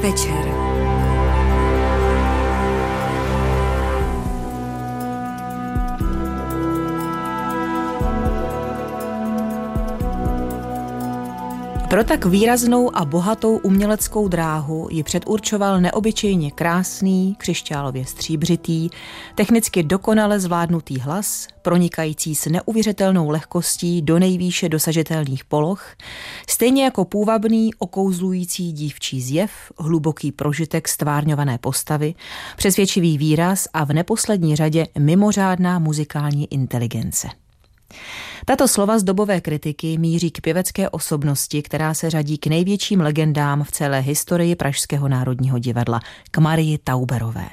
večer. Pro tak výraznou a bohatou uměleckou dráhu ji předurčoval neobyčejně krásný, křišťálově stříbřitý, technicky dokonale zvládnutý hlas, pronikající s neuvěřitelnou lehkostí do nejvýše dosažitelných poloh, stejně jako půvabný, okouzlující dívčí zjev, hluboký prožitek stvárňované postavy, přesvědčivý výraz a v neposlední řadě mimořádná muzikální inteligence. Tato slova z dobové kritiky míří k pěvecké osobnosti, která se řadí k největším legendám v celé historii Pražského národního divadla, k Marii Tauberové.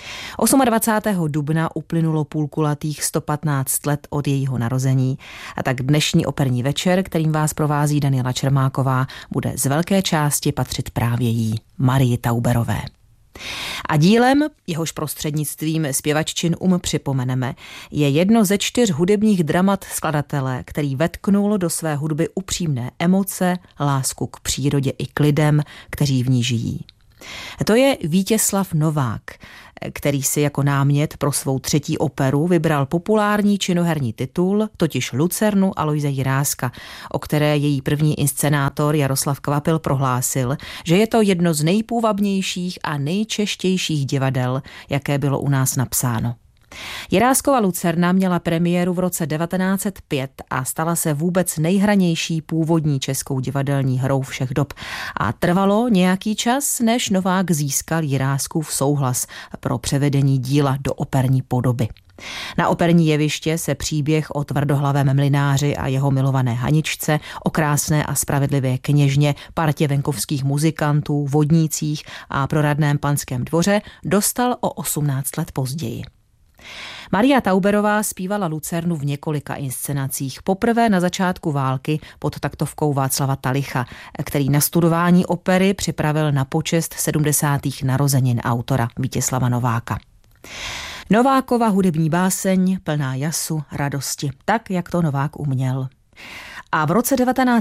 28. dubna uplynulo půlkulatých 115 let od jejího narození a tak dnešní operní večer, kterým vás provází Daniela Čermáková, bude z velké části patřit právě jí, Marii Tauberové. A dílem, jehož prostřednictvím zpěvaččin připomeneme, je jedno ze 4 hudebních dramat skladatele, který vetknul do své hudby upřímné emoce, lásku k přírodě i k lidem, kteří v ní žijí. To je Vítězslav Novák, který si jako námět pro svou 3. operu vybral populární činoherní titul, totiž Lucernu Aloise Jiráska, o které její první inscenátor Jaroslav Kvapil prohlásil, že je to jedno z nejpůvabnějších a nejčeštějších divadel, jaké bylo u nás napsáno. Jiráskova Lucerna měla premiéru v roce 1905 a stala se vůbec nejhranější původní českou divadelní hrou všech dob a trvalo nějaký čas, než Novák získal Jiráskův souhlas pro převedení díla do operní podoby. Na operní jeviště se příběh o tvrdohlavém mlynáři a jeho milované Haničce, o krásné a spravedlivé kněžně, partě venkovských muzikantů, vodnících a proradném panském dvoře dostal o 18 let později. Maria Tauberová zpívala Lucernu v několika inscenacích. Poprvé na začátku války pod taktovkou Václava Talicha, který na studování opery připravil na počest 70. narozenin autora Vítězslava Nováka. Novákova hudební báseň plná jasu, radosti, tak, jak to Novák uměl. A v roce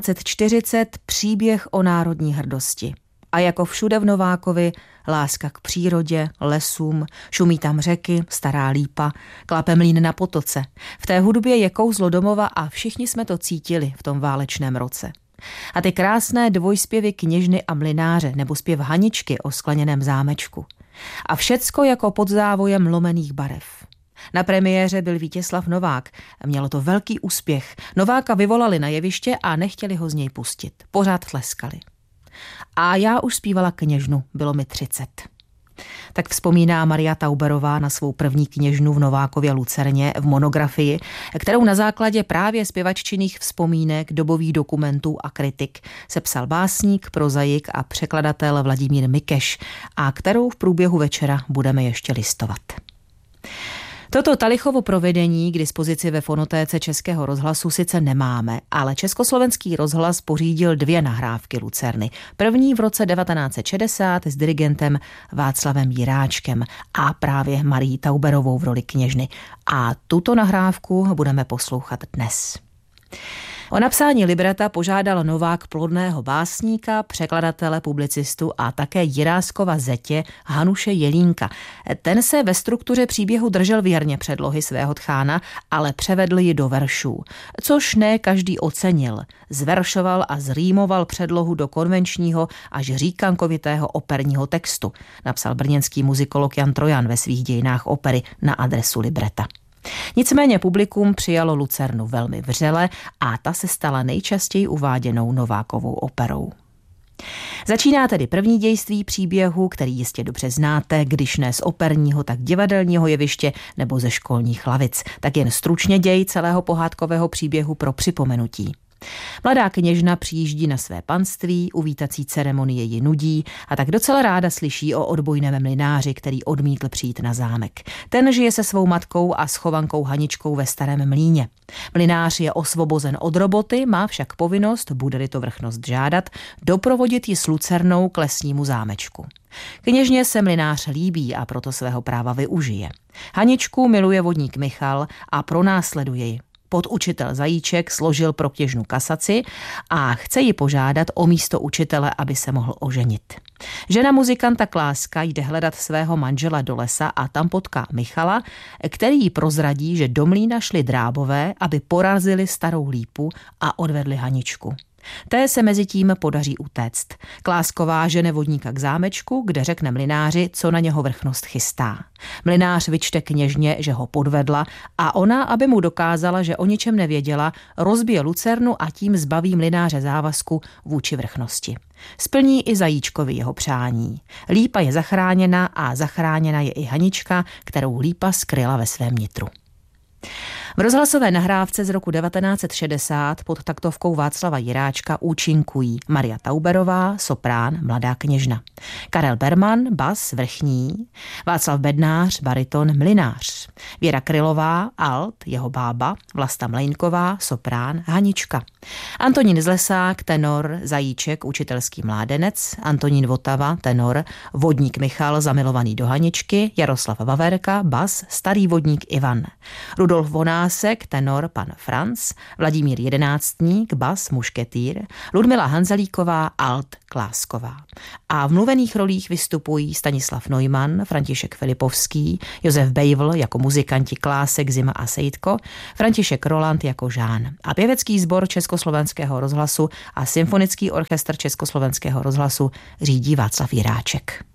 1940 příběh o národní hrdosti. A jako všude v Novákovi láska k přírodě, lesům, šumí tam řeky, stará lípa, klape mlýn na potoce. V té hudbě je kouzlo domova a všichni jsme to cítili v tom válečném roce. A ty krásné dvojspěvy kněžny a mlynáře nebo zpěv Haničky o skleněném zámečku. A všecko jako pod závojem lomených barev. Na premiéře byl Vítězslav Novák. Mělo to velký úspěch. Nováka vyvolali na jeviště a nechtěli ho z něj pustit. Pořád tleskali. A já už zpívala kněžnu, bylo mi 30. Tak vzpomíná Maria Tauberová na svou první kněžnu v Novákově Lucerně v monografii, kterou na základě právě zpěvaččinných vzpomínek, dobových dokumentů a kritik sepsal básník, prozaik a překladatel Vladimír Mikeš a kterou v průběhu večera budeme ještě listovat. Toto Talichovo provedení k dispozici ve fonotéce Českého rozhlasu sice nemáme, ale Československý rozhlas pořídil 2 nahrávky Lucerny. První v roce 1960 s dirigentem Václavem Jiráčkem a právě Marií Tauberovou v roli kněžny. A tuto nahrávku budeme poslouchat dnes. O napsání libreta požádal Novák plodného básníka, překladatele, publicistu a také Jiráskova zetě Hanuše Jelínka. Ten se ve struktuře příběhu držel věrně předlohy svého tchána, ale převedl ji do veršů, což ne každý ocenil. Zveršoval a zrýmoval předlohu do konvenčního až říkankovitého operního textu, napsal brněnský muzikolog Jan Trojan ve svých dějinách opery na adresu libreta. Nicméně publikum přijalo Lucernu velmi vřele a ta se stala nejčastěji uváděnou Novákovou operou. Začíná tedy první dějství příběhu, který jistě dobře znáte, když ne z operního, tak divadelního jeviště nebo ze školních lavic. Tak jen stručně děj celého pohádkového příběhu pro připomenutí. Mladá kněžna přijíždí na své panství, uvítací ceremonie ji nudí a tak docela ráda slyší o odbojném mlynáři, který odmítl přijít na zámek. Ten žije se svou matkou a schovankou Haničkou ve starém mlýně. Mlynář je osvobozen od roboty, má však povinnost, bude-li to vrchnost žádat, doprovodit ji s Lucernou k lesnímu zámečku. Kněžně se mlynář líbí a proto svého práva využije. Haničku miluje vodník Michal a pronásleduje ji. Podučitel Zajíček složil pro kněžnu kasaci a chce ji požádat o místo učitele, aby se mohl oženit. Žena muzikanta Kláska jde hledat svého manžela do lesa a tam potká Michala, který jí prozradí, že do mlýna šli drábové, aby porazili starou lípu a odvedli Haničku. Té se mezitím podaří utéct. Klásková žene vodníka k zámečku, kde řekne mlynáři, co na něho vrchnost chystá. Mlynář vyčte kněžně, že ho podvedla a ona, aby mu dokázala, že o ničem nevěděla, rozbije lucernu a tím zbaví mlynáře závazku vůči vrchnosti. Splní i Zajíčkovi jeho přání. Lípa je zachráněna a zachráněna je i Hanička, kterou lípa skryla ve svém nitru. V rozhlasové nahrávce z roku 1960 pod taktovkou Václava Jiráčka účinkují Maria Tauberová, soprán, mladá kněžna, Karel Berman, bas, vrchní, Václav Bednář, bariton, mlynář, Věra Krylová, alt, jeho bába, Vlasta Mlejnková, soprán, Hanička, Antonín Zlesák, tenor, Zajíček, učitelský mládenec, Antonín Votava, tenor, vodník Michal, zamilovaný do Haničky, Jaroslav Vaverka, bas, starý vodník Ivan, Rudolf Vonásek, tenor, pan Franz, Vladimír Jedenáctník, bas, mušketýr, Ludmila Hanzelíková, alt, Klásková. A v mluvených rolích vystupují Stanislav Neumann, František Filipovský, Josef Bejvl jako muzikanti Klásek, Zima a Sejtko, František Roland jako Žán. A pěvecký sbor Československého rozhlasu a symfonický orchestr Československého rozhlasu řídí Václav Jiráček.